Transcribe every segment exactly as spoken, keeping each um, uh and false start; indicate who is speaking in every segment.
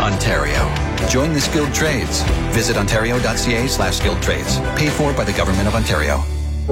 Speaker 1: Ontario. Join the skilled trades. Visit ontario.ca slash skilled trades. Paid for by the Government of Ontario.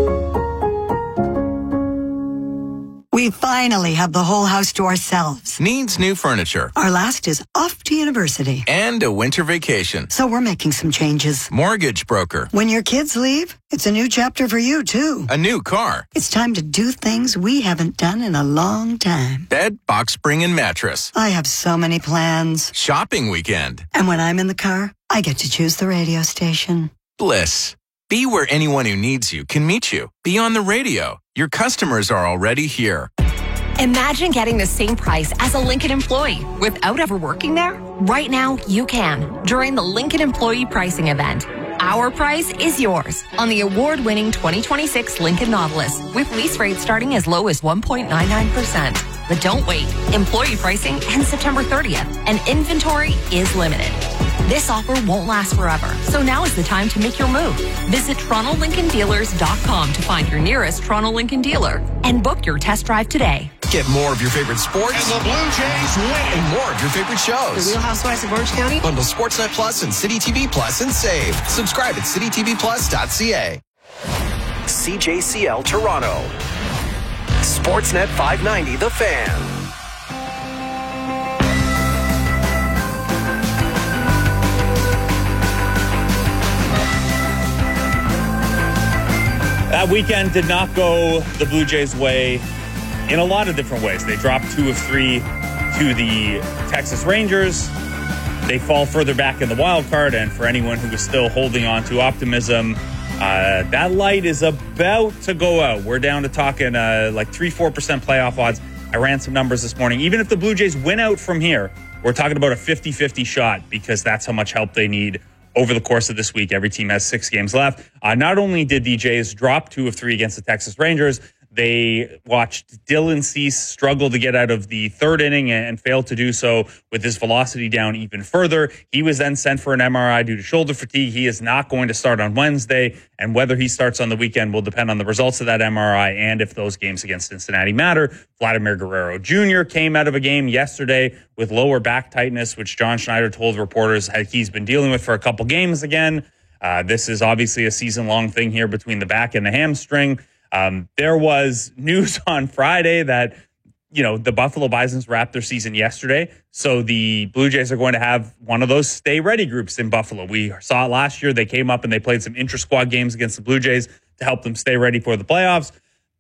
Speaker 2: We finally have the whole house to ourselves.
Speaker 3: Needs new furniture.
Speaker 2: Our last is off to university.
Speaker 3: And a winter vacation.
Speaker 2: So we're making some changes.
Speaker 3: Mortgage broker.
Speaker 2: When your kids leave, it's a new chapter for you, too.
Speaker 3: A new car.
Speaker 2: It's time to do things we haven't done in a long time.
Speaker 3: Bed, box spring, and mattress.
Speaker 2: I have so many plans.
Speaker 3: Shopping weekend.
Speaker 2: And when I'm in the car, I get to choose the radio station.
Speaker 3: Bliss. Be where anyone who needs you can meet you. Be on the radio. Your customers are already here.
Speaker 4: Imagine getting the same price as a Lincoln employee without ever working there. Right now, you can during the Lincoln Employee Pricing Event. Our price is yours on the award-winning twenty twenty-six Lincoln Nautilus with lease rates starting as low as one point nine nine percent. But don't wait. Employee pricing ends September thirtieth, and inventory is limited. This offer won't last forever, so now is the time to make your move. Visit Toronto Lincoln Dealers dot com to find your nearest Toronto Lincoln dealer and book your test drive today.
Speaker 5: Get more of your favorite sports.
Speaker 6: And the Blue Jays win.
Speaker 5: And more of your favorite shows.
Speaker 7: The Real Housewives of Orange County.
Speaker 5: Bundle Sportsnet Plus and City T V Plus and save. Subscribe at city t v plus dot c a.
Speaker 8: C J C L Toronto. Sportsnet five ninety, The Fan.
Speaker 9: That weekend did not go the Blue Jays' way in a lot of different ways. They dropped two of three to the Texas Rangers. They fall further back in the wild card, and for anyone who is still holding on to optimism, uh, that light is about to go out. We're down to talking uh, like three, four percent playoff odds. I ran some numbers this morning. Even if the Blue Jays win out from here, we're talking about a fifty-fifty shot because that's how much help they need over the course of this week. Every team has six games left. Uh, not only did the Jays drop two of three against the Texas Rangers, they watched Dylan Cease struggle to get out of the third inning and failed to do so with his velocity down even further. He was then sent for an M R I due to shoulder fatigue. He is not going to start on Wednesday, and whether he starts on the weekend will depend on the results of that M R I and if those games against Cincinnati matter. Vladimir Guerrero Junior came out of a game yesterday with lower back tightness, which John Schneider told reporters he's been dealing with for a couple games again. Uh, this is obviously a season-long thing here between the back and the hamstring. Um, there was news on Friday that, you know, the Buffalo Bisons wrapped their season yesterday. So the Blue Jays are going to have one of those stay ready groups in Buffalo. We saw it last year. They came up and they played some intra-squad games against the Blue Jays to help them stay ready for the playoffs.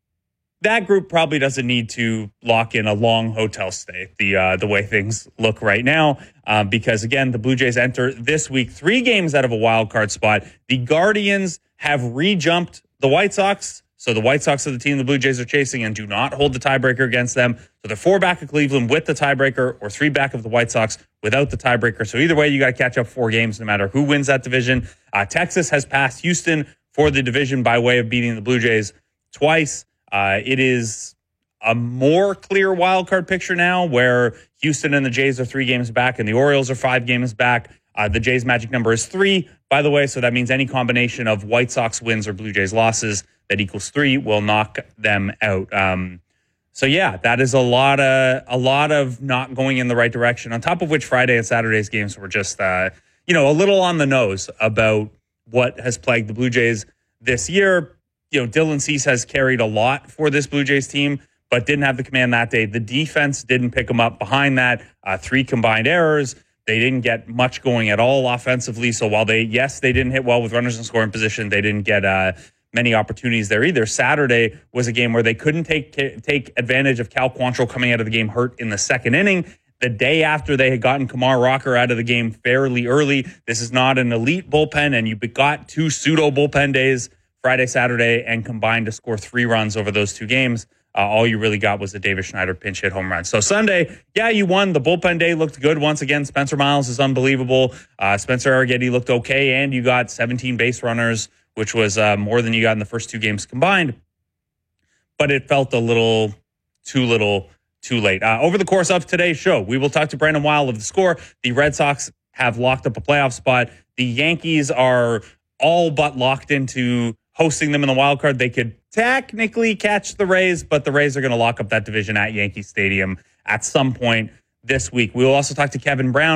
Speaker 9: That group probably doesn't need to lock in a long hotel stay, the uh, the way things look right now, uh, because, again, the Blue Jays enter this week three games out of a wild card spot. The Guardians have re-jumped the White Sox. So the White Sox are the team the Blue Jays are chasing and do not hold the tiebreaker against them. So they're four back of Cleveland with the tiebreaker or three back of the White Sox without the tiebreaker. So either way, you got to catch up four games no matter who wins that division. Uh, Texas has passed Houston for the division by way of beating the Blue Jays twice. Uh, it is a more clear wild card picture now where Houston and the Jays are three games back and the Orioles are five games back. Uh, the Jays' magic number is three, by the way, so that means any combination of White Sox wins or Blue Jays losses that equals three will knock them out. Um, so yeah, that is a lot of a lot of not going in the right direction. On top of which, Friday and Saturday's games were just uh, you know a little on the nose about what has plagued the Blue Jays this year. You know, Dylan Cease has carried a lot for this Blue Jays team, but didn't have the command that day. The defense didn't pick him up behind that. Uh, three combined errors. They didn't get much going at all offensively. So while they, yes, they didn't hit well with runners in scoring position, they didn't get uh, many opportunities there either. Saturday was a game where they couldn't take take advantage of Cal Quantrill coming out of the game hurt in the second inning. The day after they had gotten Kumar Rocker out of the game fairly early. This is not an elite bullpen, and you got two pseudo bullpen days, Friday, Saturday, and combined to score three runs over those two games. Uh, all you really got was the Davis Schneider pinch hit home run. So Sunday, yeah, you won. The bullpen day looked good once again. Spencer Miles is unbelievable. Uh, Spencer Arrighetti looked okay, and you got seventeen base runners, which was uh, more than you got in the first two games combined. But it felt a little too little too late. Uh, over the course of today's show, we will talk to Brandon Weil of The Score. The Red Sox have locked up a playoff spot. The Yankees are all but locked into hosting them in the wild card. They could technically catch the Rays, but the Rays are going to lock up that division at Yankee Stadium at some point this week. We will also talk to Kevin Brown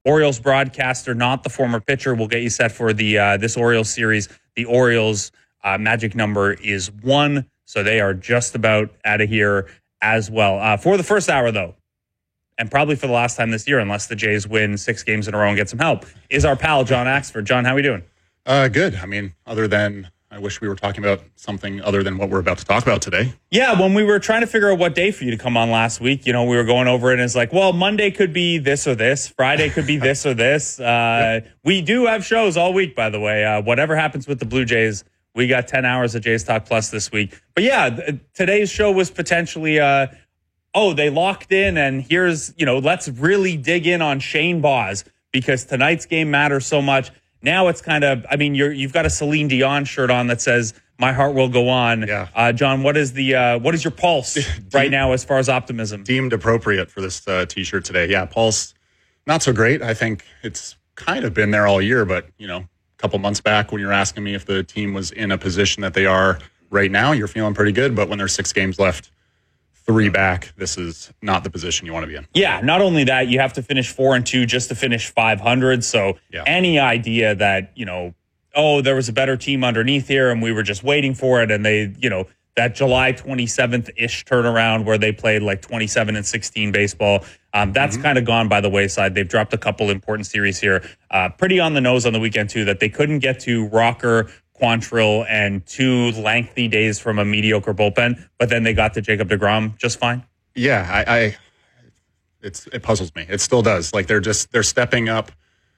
Speaker 9: Orioles broadcaster, not the former pitcher. We'll get you set for the uh, this Orioles series. The Orioles uh, magic number is one, so they are just about out of here as well. Uh, for the first hour, though, and probably for the last time this year, unless the Jays win six games in a row and get some help, is our pal, John Axford. John, how are we doing?
Speaker 6: Uh, good. I mean, other than I wish we were talking about something other than what we're about to talk about today.
Speaker 9: Yeah, when we were trying to figure out what day for you to come on last week, you know, we were going over it and it's like, well, Monday could be this or this. Friday could be this or this. Uh, yep. We do have shows all week, by the way. Uh, whatever happens with the Blue Jays, we got ten hours of Jays Talk Plus this week. But yeah, th- today's show was potentially, uh, oh, they locked in and here's, you know, let's really dig in on Shane Baz because tonight's game matters so much. Now it's kind of, I mean, you're, you've got a Celine Dion shirt on that says, "My heart will go on."
Speaker 6: Yeah.
Speaker 9: Uh, John, what is the uh, what is your pulse
Speaker 6: deemed,
Speaker 9: right now as far as optimism?
Speaker 6: Deemed appropriate for this uh, T-shirt today. Yeah, pulse, not so great. I think it's kind of been there all year, but, you know, a couple months back when you're asking me if the team was in a position that they are right now, you're feeling pretty good. But when there's six games left, three back, this is not the position you want to be in.
Speaker 9: Yeah, not only that, you have to finish four and two just to finish five hundred. So
Speaker 6: yeah. Any
Speaker 9: idea that, you know, oh, there was a better team underneath here and we were just waiting for it, and they, you know, that July twenty-seventh-ish turnaround where they played like twenty-seven and sixteen baseball, um, that's mm-hmm. kind of gone by the wayside. They've dropped a couple important series here. Uh, pretty on the nose on the weekend, too, that they couldn't get to Rocker, Quantrill, and two lengthy days from a mediocre bullpen, but then they got to Jacob deGrom just fine.
Speaker 6: Yeah, I, I it's it puzzles me. It still does. Like they're just they're stepping up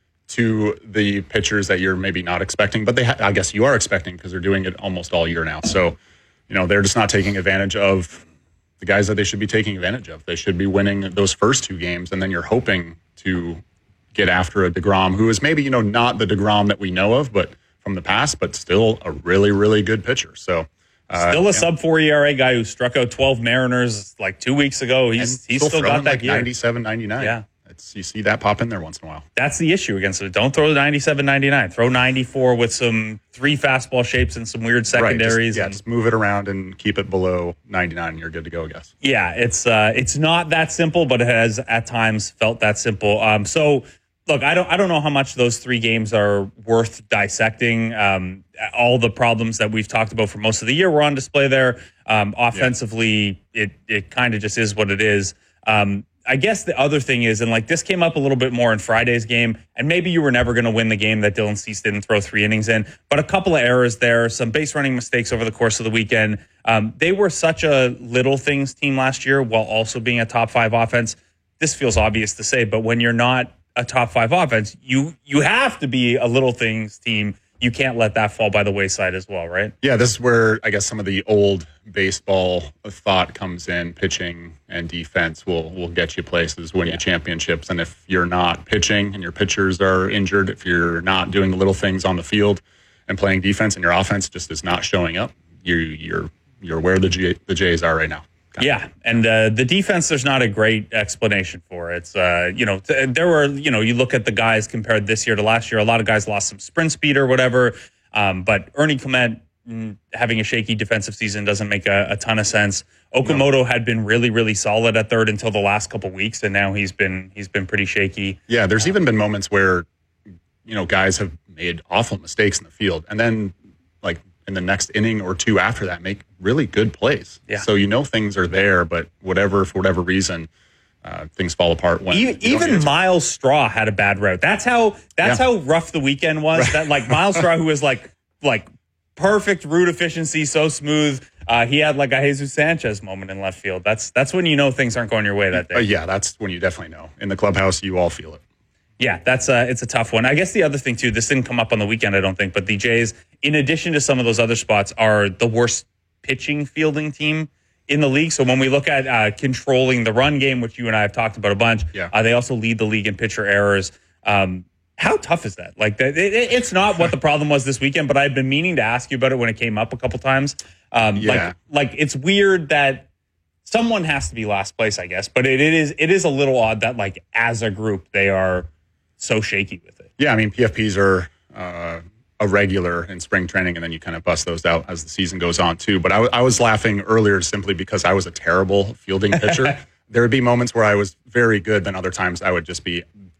Speaker 6: to the pitchers that you're maybe not expecting, but they ha- I guess you are expecting because they're doing it almost all year now. So, you know, they're just not taking advantage of the guys that they should be taking advantage of. They should be winning those first two games, and then you're hoping to get after a deGrom who is maybe, you know, not the deGrom that we know of, but from the past, but still a really, really good pitcher. So uh,
Speaker 9: still a
Speaker 6: yeah.
Speaker 9: sub four E R A guy who struck out twelve Mariners like two weeks ago. He's
Speaker 6: and
Speaker 9: he's
Speaker 6: still,
Speaker 9: still got that
Speaker 6: like
Speaker 9: gear.
Speaker 6: ninety-seven, ninety-nine.
Speaker 9: Yeah.
Speaker 6: It's, you see that pop in there once in a while.
Speaker 9: That's the issue against it. Don't throw the ninety-seven, ninety-nine. Throw ninety-four with some three fastball shapes and some weird secondaries.
Speaker 6: Right, just, yeah,
Speaker 9: and,
Speaker 6: just move it around and keep it below ninety-nine and you're good to go, I guess.
Speaker 9: Yeah, it's uh, it's not that simple, but it has at times felt that simple. Um, so, look, I don't I don't know how much those three games are worth dissecting. Um, all the problems that we've talked about for most of the year were on display there. Um, offensively, yeah. it it kind of just is what it is. Um, I guess the other thing is, and like this came up a little bit more in Friday's game, and maybe you were never going to win the game that Dylan Cease didn't throw three innings in, but a couple of errors there, some base running mistakes over the course of the weekend. Um, they were such a little things team last year while also being a top five offense. This feels obvious to say, but when you're not a top five offense, you you have to be a little things team. You can't let that fall by the wayside as well, right?
Speaker 6: Yeah, this is where I guess some of the old baseball thought comes in. Pitching and defense will will get you places, win yeah. you championships. And if you're not pitching and your pitchers are injured, if you're not doing the little things on the field and playing defense and your offense just is not showing up, you, you're you're where the J, the Jays are right now.
Speaker 9: Yeah, and uh, the defense, there's not a great explanation for it. It's, uh, you know, th- there were, you know, you look at the guys compared this year to last year, a lot of guys lost some sprint speed or whatever, um, but Ernie Clement mm, having a shaky defensive season doesn't make a, a ton of sense. Okamoto no. had been really, really solid at third until the last couple weeks, and now he's been he's been pretty shaky.
Speaker 6: Yeah, there's uh, even been moments where, you know, guys have made awful mistakes in the field, and then, like, in the next inning or two after that, make really good plays.
Speaker 9: Yeah.
Speaker 6: So you know things are there, but whatever for whatever reason, uh, things fall apart. When
Speaker 9: even even Miles Straw had a bad route. That's how that's yeah. how rough the weekend was. Right. That like Miles Straw, who was like like perfect route efficiency, so smooth. Uh, he had like a Jesus Sanchez moment in left field. That's that's when you know things aren't going your way that day.
Speaker 6: Uh, yeah, that's when you definitely know. In the clubhouse, you all feel it.
Speaker 9: Yeah, that's a, it's a tough one. I guess the other thing, too, this didn't come up on the weekend, I don't think, but the Jays, in addition to some of those other spots, are the worst pitching fielding team in the league. So when we look at uh, controlling the run game, which you and I have talked about a bunch,
Speaker 6: yeah.
Speaker 9: uh, they also lead the league in pitcher errors. Um, how tough is that? Like, it, it, it's not what the problem was this weekend, but I've been meaning to ask you about it when it came up a couple times. Um,
Speaker 6: yeah.
Speaker 9: Like, like, it's weird that someone has to be last place, I guess, but it, it is it is a little odd that, like, as a group, they are so shaky with it.
Speaker 6: Yeah, I mean, P F Ps are uh, a regular in spring training, and then you kind of bust those out as the season goes on, too. But I, w- I was laughing earlier simply because I was a terrible fielding pitcher. There would be moments where I was very good, then other times I would just be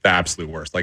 Speaker 6: the absolute worst. Like